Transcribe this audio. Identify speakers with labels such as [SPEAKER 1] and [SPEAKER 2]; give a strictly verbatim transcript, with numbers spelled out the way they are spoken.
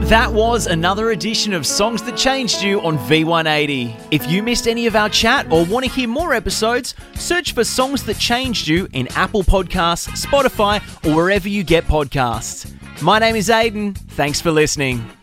[SPEAKER 1] That was another edition of Songs That Changed You on V one eighty. If you missed any of our chat or want to hear more episodes, search for Songs That Changed You in Apple Podcasts, Spotify, or wherever you get podcasts. My name is Aidan. Thanks for listening.